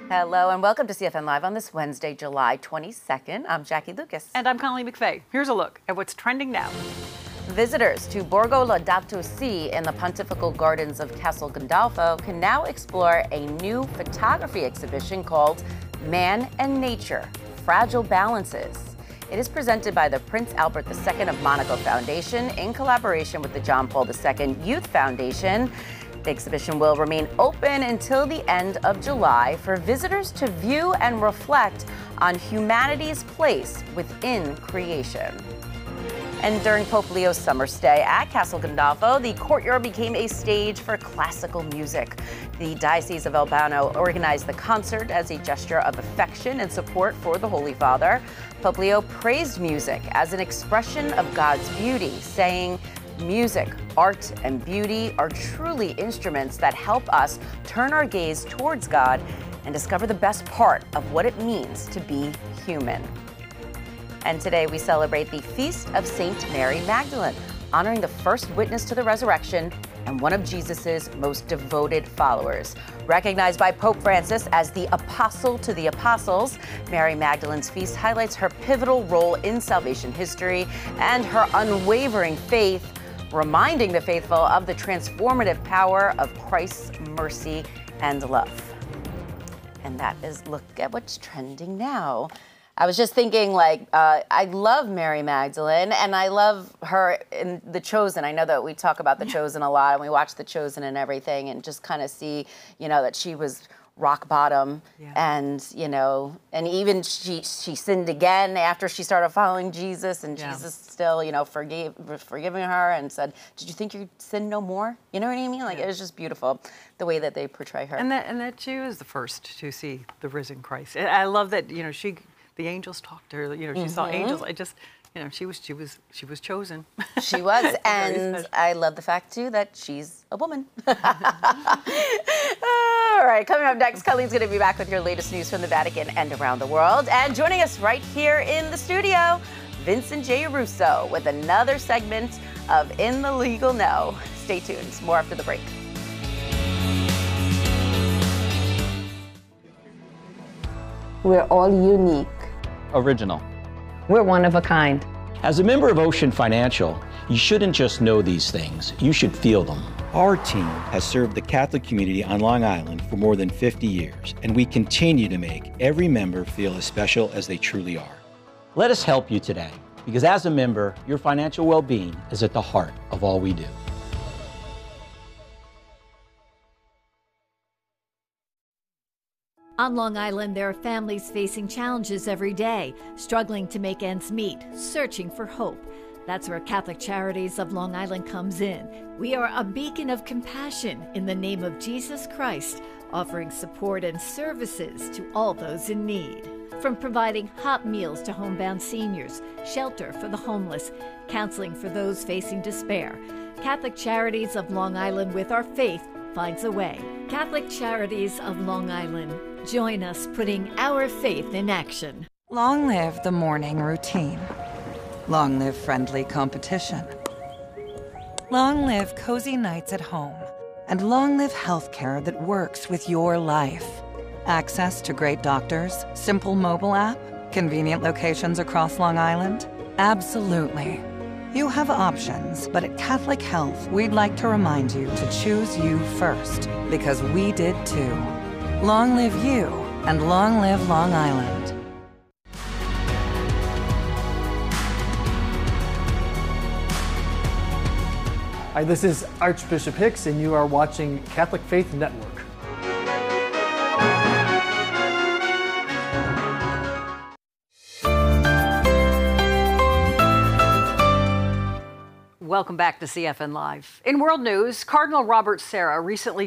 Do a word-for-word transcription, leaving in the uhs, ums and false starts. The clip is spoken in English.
Hello and welcome to C F N Live on this Wednesday, July twenty-second. I'm Jackie Lucas. And I'm Colleen McVeigh. Here's a look at what's trending now. Visitors to Borgo Laudato Si in the Pontifical Gardens of Castel Gandolfo can now explore a new photography exhibition called Man and Nature, Fragile Balances. It is presented by the Prince Albert the Second of Monaco Foundation in collaboration with the John Paul the Second Youth Foundation. The exhibition will remain open until the end of July for visitors to view and reflect on humanity's place within creation. And during Pope Leo's summer stay at Castel Gandolfo, the courtyard became a stage for classical music. The Diocese of Albano organized the concert as a gesture of affection and support for the Holy Father. Pope Leo praised music as an expression of God's beauty, saying, "Music, art, and beauty are truly instruments that help us turn our gaze towards God and discover the best part of what it means to be human." And today we celebrate the Feast of Saint Mary Magdalene, honoring the first witness to the resurrection and one of Jesus's most devoted followers. Recognized by Pope Francis as the apostle to the apostles, Mary Magdalene's feast highlights her pivotal role in salvation history and her unwavering faith, reminding the faithful of the transformative power of Christ's mercy and love. And that is, look at what's trending now. I was just thinking, like, uh, I love Mary Magdalene, and I love her in The Chosen. I know that we talk about The Chosen a lot, and we watch The Chosen and everything, and just kind of see, you know, that she was rock bottom, yeah. and, you know, and even she she sinned again after she started following Jesus, and yeah. Jesus still, you know, forgave, forgiving her and said, "Did you think you'd sin no more?" You know what I mean? Like, yeah. it was just beautiful, the way that they portray her. And that, and that she was the first to see the risen Christ. I love that, you know, she... the angels talked to her, you know, she mm-hmm. saw angels. I just, you know, she was, she was, she was chosen. She was, and I love the fact, too, that she's a woman. All right, coming up next, Colleen's going to be back with your latest news from the Vatican and around the world. And joining us right here in the studio, Vincent J. Russo with another segment of In the Legal Know. Stay tuned. More after the break. We're all unique. Original. We're one of a kind. As a member of Ocean Financial, you shouldn't just know these things, you should feel them. Our team has served the Catholic community on Long Island for more than fifty years, and we continue to make every member feel as special as they truly are. Let us help you today, because as a member, your financial well-being is at the heart of all we do. On Long Island, there are families facing challenges every day, struggling to make ends meet, searching for hope. That's where Catholic Charities of Long Island comes in. We are a beacon of compassion in the name of Jesus Christ, offering support and services to all those in need. From providing hot meals to homebound seniors, shelter for the homeless, counseling for those facing despair, Catholic Charities of Long Island, with our faith, finds a way. Catholic Charities of Long Island. Join us putting our faith in action. Long live the morning routine. Long live friendly competition. Long live cozy nights at home. And long live healthcare that works with your life. Access to great doctors, simple mobile app, convenient locations across Long Island? Absolutely. You have options, but at Catholic Health, we'd like to remind you to choose you first, because we did too. Long live you, and long live Long Island. Hi, this is Archbishop Hicks, and you are watching Catholic Faith Network. Welcome back to C F N Live. In world news, Cardinal Robert Sarah recently